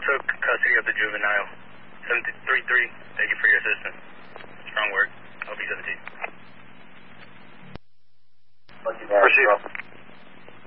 took custody of the juvenile. 733, thank you for your assistance. Strong work. LB 17. Proceed.